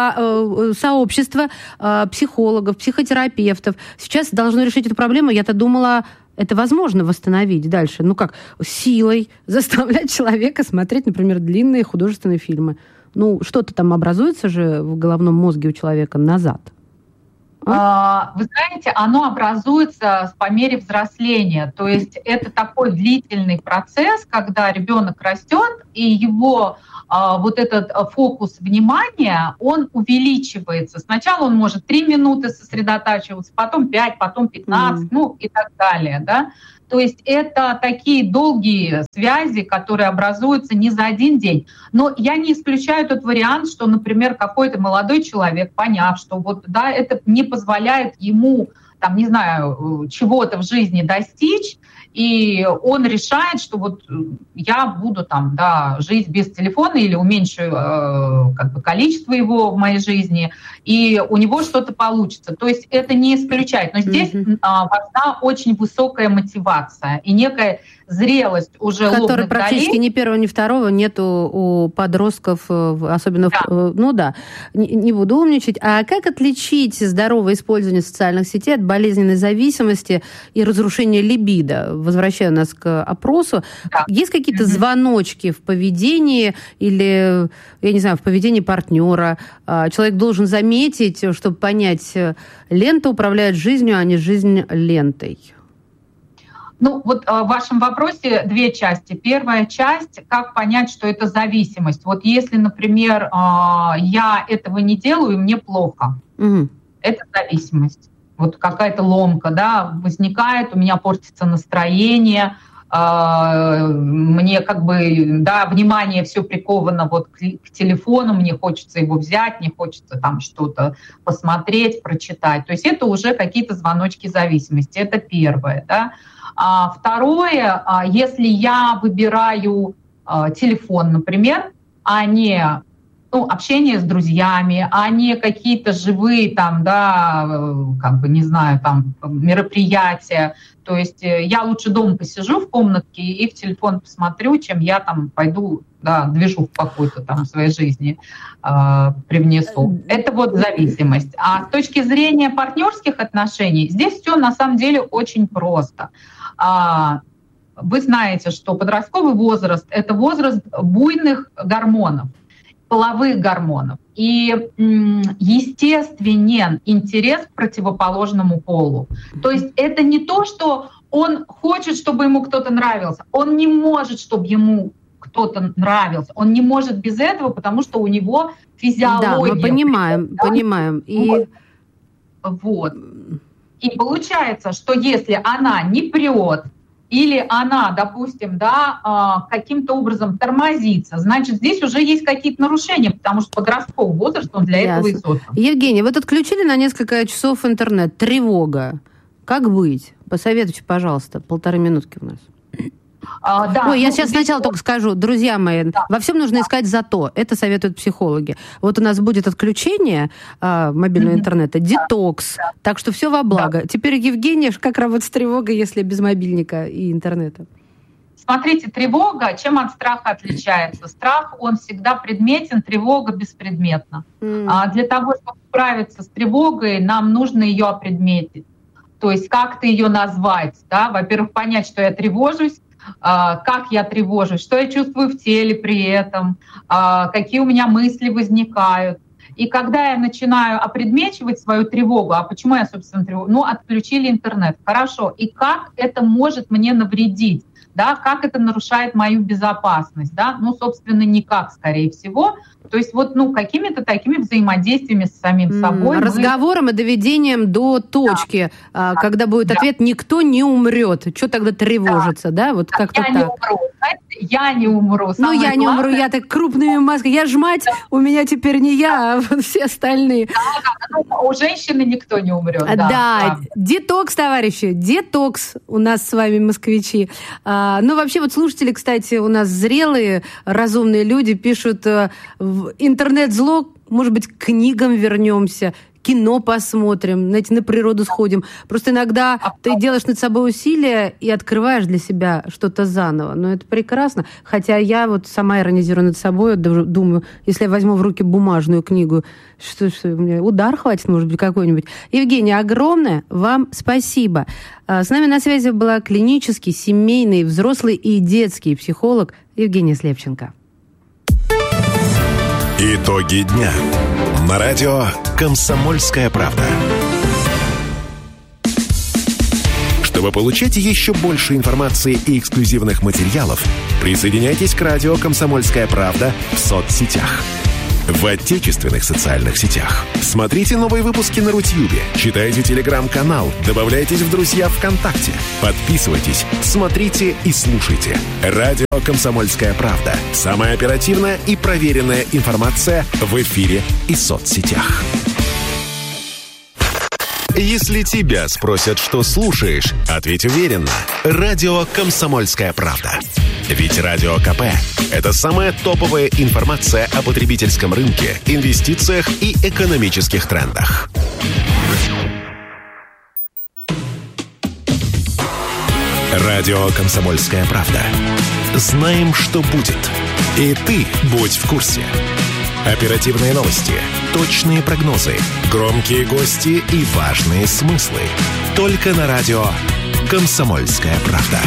сообщество психологов, психотерапевтов сейчас должно решить эту проблему. Я-то думала, это возможно восстановить дальше. Силой заставлять человека смотреть, например, длинные художественные фильмы. Что-то там образуется же в головном мозге у человека назад.
Вы знаете, оно образуется по мере взросления. То есть это такой длительный процесс, когда ребенок растет, и его вот этот фокус внимания, он увеличивается. Сначала он может 3 минуты сосредотачиваться, потом 5, потом 15, и так далее, да. То есть это такие долгие связи, которые образуются не за один день. Но я не исключаю тот вариант, что, например, какой-то молодой человек, поняв, что это не позволяет ему, чего-то в жизни достичь, и он решает, что я буду жить без телефона или уменьшу количество его в моей жизни, и у него что-то получится. То есть это не исключает. Но здесь важна очень высокая мотивация и некая зрелость уже лобных долей.
Которой практически ни первого, ни второго нету у подростков, особенно... Не буду умничать. А как отличить здоровое использование социальных сетей от болезненной зависимости и разрушения либидо? Возвращаю нас к опросу. Да. Есть какие-то звоночки в поведении или, я не знаю, в поведении партнера? Человек должен заметить, чтобы понять, лента управляет жизнью, а не жизнь лентой.
В вашем вопросе 2 части. Первая часть, как понять, что это зависимость. Если, например, я этого не делаю, и мне плохо, это зависимость. Какая-то ломка, возникает, у меня портится настроение, мне внимание все приковано к телефону, мне хочется его взять, мне хочется там что-то посмотреть, прочитать. То есть это уже какие-то звоночки зависимости. Это первое, да. Второе, если я выбираю телефон, например, а не общение с друзьями, а не какие-то живые мероприятия. То есть я лучше дома посижу в комнатке и в телефон посмотрю, чем я пойду движуху какую-то в своей жизни привнесу. Это зависимость. А с точки зрения партнерских отношений, здесь все на самом деле очень просто. Вы знаете, что подростковый возраст – это возраст буйных гормонов, половых гормонов. И естественен интерес к противоположному полу. То есть это не то, что он хочет, чтобы ему кто-то нравился. Он не может, чтобы ему кто-то нравился. Он не может без этого, потому что у него физиология.
Да, мы понимаем.
И получается, что если она не прет, или она, допустим, каким-то образом тормозится, значит, здесь уже есть какие-то нарушения, потому что подростковый возраст, он для этого и создан.
Евгения, вы отключили на несколько часов интернет. Тревога. Как быть? Посоветуйте, пожалуйста. 1,5 минутки у нас.
Да,
я сейчас сначала только скажу, друзья мои, во всем нужно искать «зато». Это советуют психологи. Вот у нас будет отключение мобильного интернета, детокс, так что все во благо. Теперь, Евгения, как работать с тревогой, если без мобильника и интернета?
Смотрите, тревога чем от страха отличается? Страх, он всегда предметен, тревога беспредметна. Для того, чтобы справиться с тревогой, нам нужно ее опредметить. То есть как-то ее назвать, да? Во-первых, понять, что я тревожусь, как я тревожусь, что я чувствую в теле при этом, какие у меня мысли возникают. И когда я начинаю опредмечивать свою тревогу, а почему я, собственно, тревогу? Отключили интернет. Хорошо. И как это может мне навредить? Да, как это нарушает мою безопасность, да? Собственно, никак, скорее всего. То есть какими-то такими взаимодействиями с самим собой.
Разговором и доведением до точки, когда будет ответ «никто не умрет». Что тогда тревожиться, да? Вот как-то так.
Не умру, знаете, я не умру.
Я не умру, я так крупными масками. Я ж мать, у меня теперь не я, а все остальные.
У женщины никто не умрет.
Да, детокс, товарищи, детокс у нас с вами, москвичи. Вообще, слушатели, кстати, у нас зрелые, разумные люди пишут интернет-зло, может быть, к книгам вернемся, кино посмотрим, на природу сходим. Просто иногда ты делаешь над собой усилия и открываешь для себя что-то заново. Но это прекрасно. Хотя я сама иронизирую над собой, думаю, если я возьму в руки бумажную книгу, что у меня удар хватит, может быть, какой-нибудь. Евгения, огромное вам спасибо. С нами на связи была клинический, семейный, взрослый и детский психолог Евгения Слепченко.
Итоги дня. На радио «Комсомольская правда». Чтобы получать еще больше информации и эксклюзивных материалов, присоединяйтесь к радио «Комсомольская правда» в соцсетях. В отечественных социальных сетях. Смотрите новые выпуски на Рутьюбе, читайте телеграм-канал, добавляйтесь в друзья ВКонтакте, подписывайтесь, смотрите и слушайте. Радио «Комсомольская правда». Самая оперативная и проверенная информация в эфире и соцсетях. Если тебя спросят, что слушаешь, ответь уверенно. Радио «Комсомольская правда». Ведь Радио КП – это самая топовая информация о потребительском рынке, инвестициях и экономических трендах. Радио «Комсомольская правда». Знаем, что будет. И ты будь в курсе. Оперативные новости, точные прогнозы, громкие гости и важные смыслы. Только на радио «Комсомольская правда».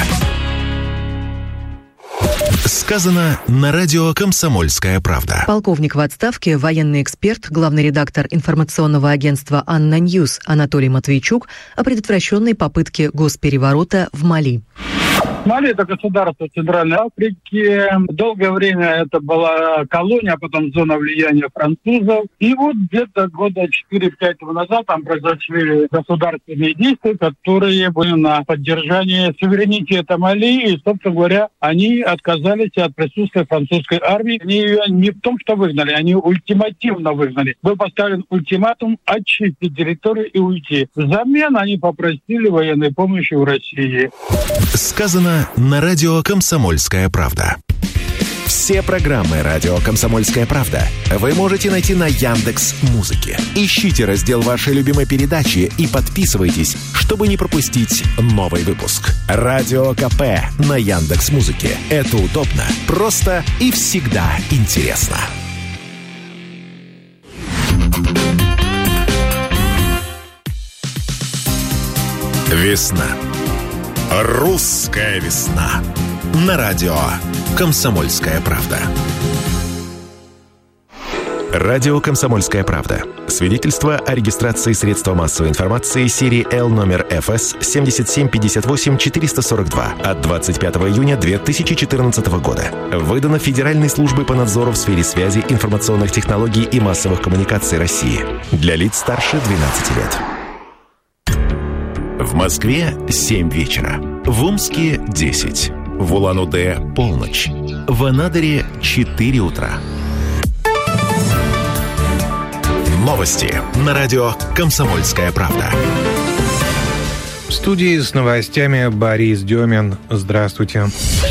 Сказано на радио «Комсомольская правда».
Полковник в отставке, военный эксперт, главный редактор информационного агентства «Анна Ньюс» Анатолий Матвейчук о предотвращенной попытке госпереворота в Мали.
Мали – это государство Центральной Африки. Долгое время это была колония, а потом зона влияния французов. И где-то года 4-5 назад там произошли государственные действия, которые были на поддержание суверенитета Мали. И, собственно говоря, они отказались от присутствия французской армии. Они ее не в том, что выгнали, они ультимативно выгнали. Был поставлен ультиматум очистить территорию и уйти. Взамен они попросили военной помощи у России.
Сказано на радио «Комсомольская правда». Все программы радио «Комсомольская правда» вы можете найти на Яндекс.Музыке. Ищите раздел вашей любимой передачи и подписывайтесь, чтобы не пропустить новый выпуск. Радио КП на Яндекс.Музыке. Это удобно, просто и всегда интересно. Весна. Русская весна. На радио «Комсомольская правда». Радио «Комсомольская правда». Свидетельство о регистрации средства массовой информации серии Л номер ФС 7758-442 от 25 июня 2014 года. Выдано Федеральной службой по надзору в сфере связи, информационных технологий и массовых коммуникаций России. Для лиц старше 12 лет. В Москве 7 вечера. В Омске 10. В Улан-Удэ полночь. В Анадыре 4 утра. Новости на радио «Комсомольская правда».
В студии с новостями Борис Демин. Здравствуйте.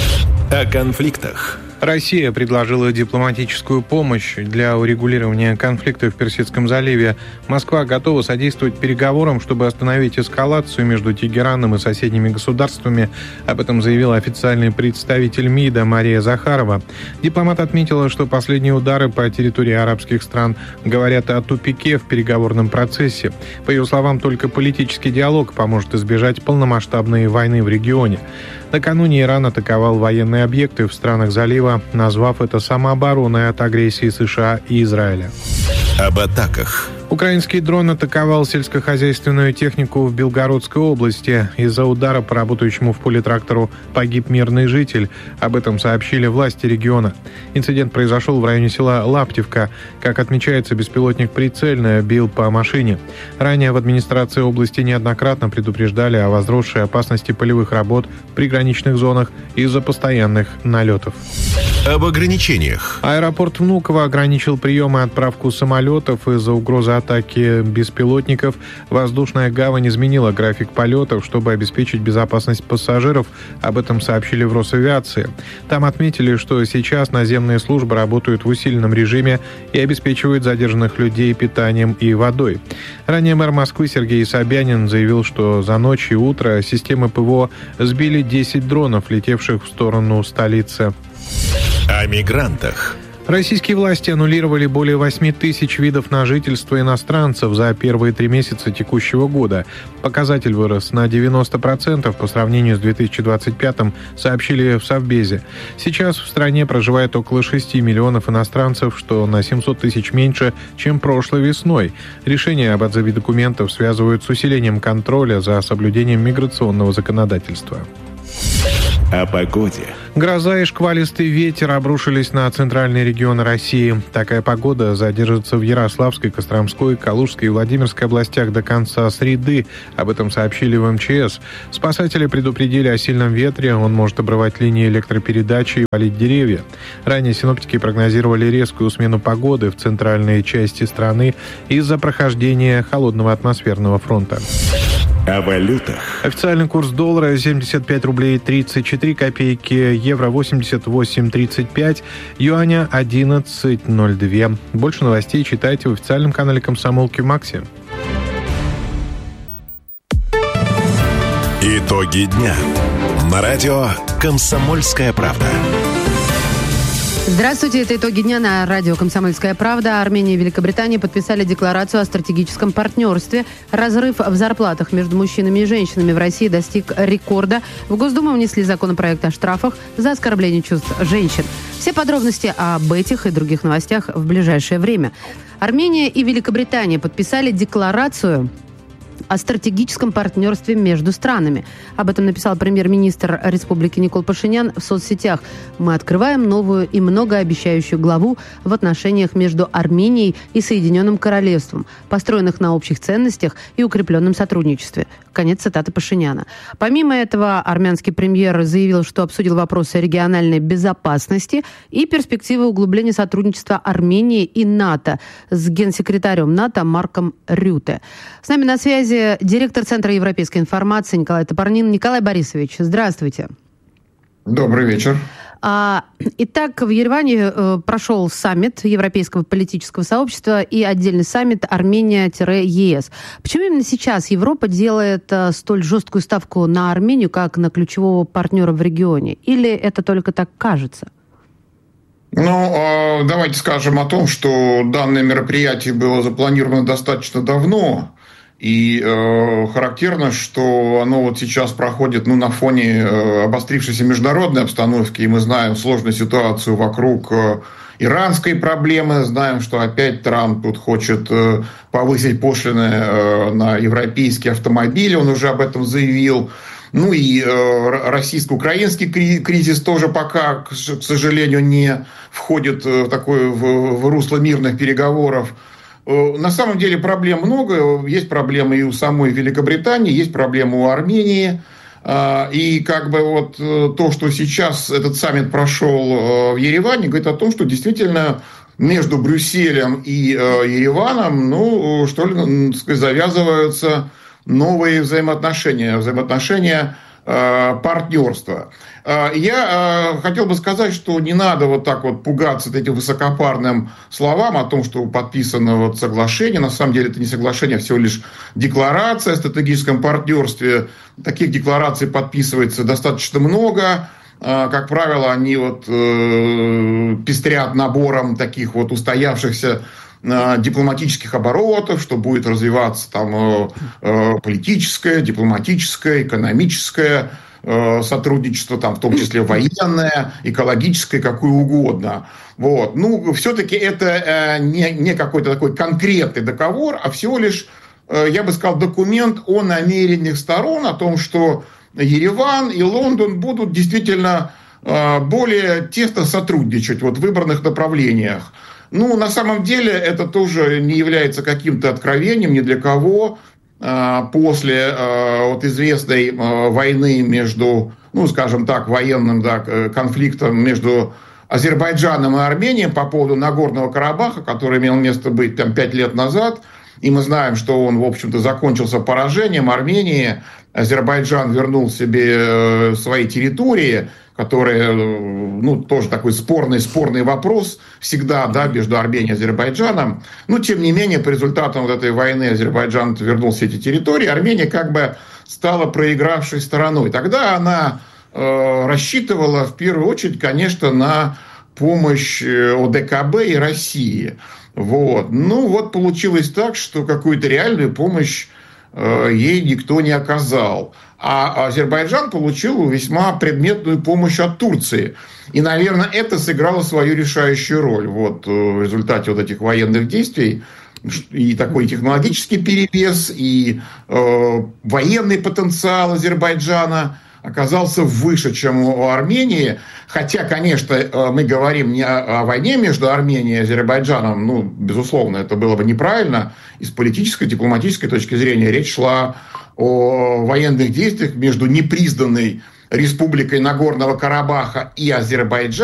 О конфликтах.
Россия предложила дипломатическую помощь для урегулирования конфликта в Персидском заливе. Москва готова содействовать переговорам, чтобы остановить эскалацию между Тегераном и соседними государствами. Об этом заявил официальный представитель МИДа Мария Захарова. Дипломат отметила, что последние удары по территории арабских стран говорят о тупике в переговорном процессе. По ее словам, только политический диалог поможет избежать полномасштабной войны в регионе. Накануне Иран атаковал военные объекты в странах залива, назвав это самообороной от агрессии США и Израиля.
Об атаках.
Украинский дрон атаковал сельскохозяйственную технику в Белгородской области. Из-за удара по работающему в поле трактору погиб мирный житель. Об этом сообщили власти региона. Инцидент произошел в районе села Лаптевка. Как отмечается, беспилотник прицельно бил по машине. Ранее в администрации области неоднократно предупреждали о возросшей опасности полевых работ в приграничных зонах из-за постоянных налетов.
Об ограничениях.
Аэропорт Внуково ограничил прием и отправку самолетов из-за угрозы атаки беспилотников. Воздушная гавань изменила график полетов, чтобы обеспечить безопасность пассажиров. Об этом сообщили в Росавиации. Там отметили, что сейчас наземные службы работают в усиленном режиме и обеспечивают задержанных людей питанием и водой. Ранее мэр Москвы Сергей Собянин заявил, что за ночь и утро системы ПВО сбили 10 дронов, летевших в сторону столицы.
О мигрантах.
Российские власти аннулировали более 8 тысяч видов на жительство иностранцев за первые 3 месяца текущего года. Показатель вырос на 90% по сравнению с 2025-м, сообщили в Совбезе. Сейчас в стране проживает около 6 миллионов иностранцев, что на 700 тысяч меньше, чем прошлой весной. Решение об отзыве документов связывают с усилением контроля за соблюдением миграционного законодательства.
О погоде.
Гроза и шквалистый ветер обрушились на центральные регионы России. Такая погода задержится в Ярославской, Костромской, Калужской и Владимирской областях до конца среды. Об этом сообщили в МЧС. Спасатели предупредили о сильном ветре. Он может обрывать линии электропередачи и валить деревья. Ранее синоптики прогнозировали резкую смену погоды в центральной части страны из-за прохождения холодного атмосферного фронта.
О валютах.
Официальный курс доллара 75 рублей 34 копейки, евро 88.35, юаня 11.02. Больше новостей читайте в официальном канале «Комсомолки» в Максе.
Итоги дня. На радио «Комсомольская правда».
Здравствуйте, это итоги дня на радио «Комсомольская правда». Армения и Великобритания подписали декларацию о стратегическом партнерстве. Разрыв в зарплатах между мужчинами и женщинами в России достиг рекорда. В Госдуму внесли законопроект о штрафах за оскорбление чувств женщин. Все подробности об этих и других новостях в ближайшее время. Армения и Великобритания подписали декларацию о стратегическом партнерстве между странами. Об этом написал премьер-министр республики Никол Пашинян в соцсетях. «Мы открываем новую и многообещающую главу в отношениях между Арменией и Соединенным Королевством, построенных на общих ценностях и укрепленном сотрудничестве». Конец цитаты Пашиняна. Помимо этого, армянский премьер заявил, что обсудил вопросы региональной безопасности и перспективы углубления сотрудничества Армении и НАТО с генсекретарем НАТО Марком Рюте. С нами на связи директор Центра европейской информации Николай Топорнин. Николай Борисович, здравствуйте.
Добрый вечер.
Итак, в Ереване прошел саммит Европейского политического сообщества и отдельный саммит Армения-ЕС. Почему именно сейчас Европа делает столь жесткую ставку на Армению, как на ключевого партнера в регионе? Или это только так кажется?
Давайте скажем о том, что данное мероприятие было запланировано достаточно давно. И характерно, что оно вот сейчас проходит на фоне обострившейся международной обстановки. И мы знаем сложную ситуацию вокруг иранской проблемы. Знаем, что опять Трамп тут хочет повысить пошлины на европейские автомобили. Он уже об этом заявил. И российско-украинский кризис тоже пока, к сожалению, не входит в русло мирных переговоров. На самом деле проблем много. Есть проблемы и у самой Великобритании, есть проблемы у Армении. И то, что сейчас этот саммит прошел в Ереване, говорит о том, что действительно между Брюсселем и Ереваном, завязываются новые взаимоотношения партнерства. Я хотел бы сказать, что не надо вот так вот пугаться этим высокопарным словам о том, что подписано вот соглашение. На самом деле это не соглашение, а всего лишь декларация о стратегическом партнерстве. Таких деклараций подписывается достаточно много. Как правило, они вот пестрят набором таких вот устоявшихся дипломатических оборотов, что будет развиваться там политическое, дипломатическое, экономическое сотрудничество, там, в том числе военное, экологическое, какое угодно. Вот. Ну, все-таки это не какой-то такой конкретный договор, а всего лишь, я бы сказал, документ о намерениях сторон, о том, что Ереван и Лондон будут действительно более тесно сотрудничать вот в выбранных направлениях. Ну, на самом деле, это тоже не является каким-то откровением ни для кого. После вот известной войны между, ну, скажем так, военным конфликтом между Азербайджаном и Арменией по поводу Нагорного Карабаха, который имел место быть там 5 лет назад, и мы знаем, что он, в общем-то, закончился поражением Армении. Азербайджан вернул себе свои территории, которые, ну, тоже такой спорный вопрос всегда, да, между Арменией и Азербайджаном. Но, тем не менее, по результатам вот этой войны Азербайджан вернул все эти территории. Армения как бы стала проигравшей стороной. Тогда она рассчитывала, в первую очередь, конечно, на помощь ОДКБ и России. Вот. Ну, вот получилось так, что какую-то реальную помощь ей никто не оказал. А Азербайджан получил весьма предметную помощь от Турции. И, наверное, это сыграло свою решающую роль вот, в результате вот этих военных действий. И такой технологический перевес, и военный потенциал Азербайджана оказался выше, чем у Армении. Хотя, конечно, мы говорим не о войне между Арменией и Азербайджаном. Ну, безусловно, это было бы неправильно. И с политической, дипломатической точки зрения речь шла о военных действиях между непризнанной республикой Нагорного Карабаха и Азербайджаном.